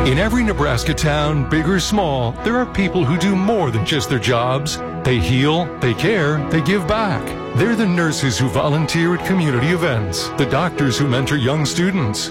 In every Nebraska town, big or small, there are people who do more than just their jobs. They heal, they care, they give back. They're the nurses who volunteer at community events, the doctors who mentor young students,